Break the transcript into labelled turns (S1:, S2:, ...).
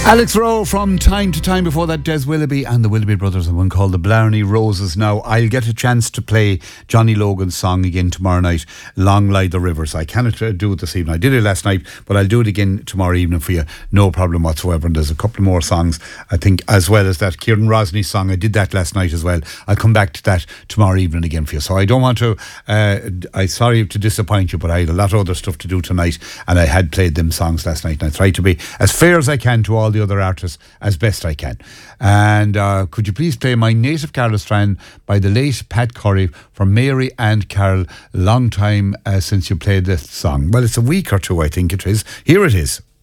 S1: Alex Rowe from Time to Time. Before that, Des Willoughby and the Willoughby Brothers and one called the Blarney Roses. Now, I'll get a chance to play Johnny Logan's song again tomorrow night, Long Lie the Rivers. I cannot do it this evening. I did it last night, but I'll do it again tomorrow evening for you. No problem whatsoever. And there's a couple more songs, I think, as well as that Kieran Rosney's song. I did that last night as well. I'll come back to that tomorrow evening again for you. So I don't want to, I'm sorry to disappoint you, but I had a lot of other stuff to do tonight and I had played them songs last night. And I tried to be as fair as I can to all the other artists as best I can. And could you please play My Native Carol Strand by the late Pat Curry for Mary and Carol. Long time since you played this song. Well, it's a week or two, I think it is. Here it is.